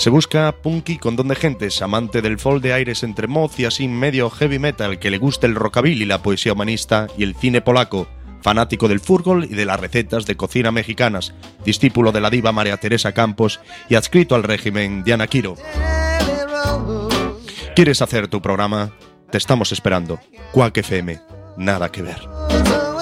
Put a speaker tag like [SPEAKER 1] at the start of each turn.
[SPEAKER 1] Se busca punky con don de gentes, amante del folk de aires entre moz y así medio heavy metal, que le guste el rockabilly, la poesía humanista y el cine polaco, fanático del fútbol y de las recetas de cocina mexicanas, discípulo de la diva María Teresa Campos y adscrito al régimen Diana Quiro. ¿Quieres hacer tu programa? Te estamos esperando. Quack FM, nada que ver.